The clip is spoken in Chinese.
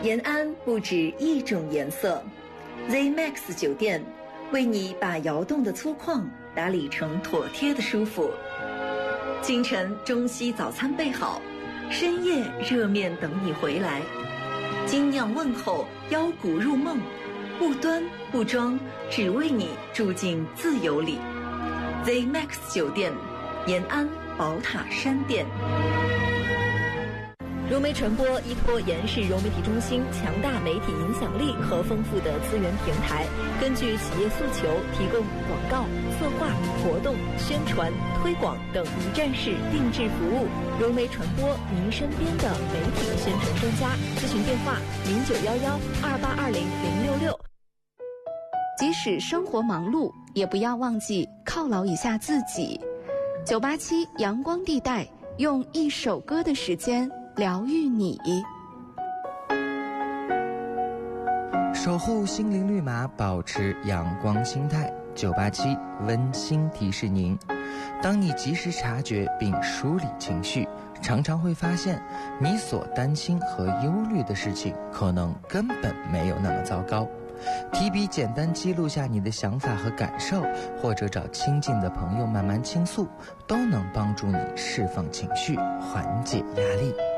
延安不止一种颜色 ，ZMAX 酒店为你把窑洞的粗犷打理成妥帖的舒服。清晨中西早餐备好，深夜热面等你回来。精酿问候，邀骨入梦，不端不装，只为你住进自由里。ZMAX 酒店，延安宝塔山店。融媒传播依托延世融媒体中心强大媒体影响力和丰富的资源平台，根据企业诉求提供广告、策划、活动、宣传、推广等一站式定制服务。融媒传播，您身边的媒体宣传专家。咨询电话：0911282066。 即使生活忙碌，也不要忘记犒劳一下自己。987阳光地带，用一首歌的时间疗愈你， 守护心灵绿码，保持阳光心态。987温馨提示您：当你及时察觉并梳理情绪，常常会发现你所担心和忧虑的事情可能根本没有那么糟糕。提笔简单记录下你的想法和感受，或者找亲近的朋友慢慢倾诉，都能帮助你释放情绪，缓解压力。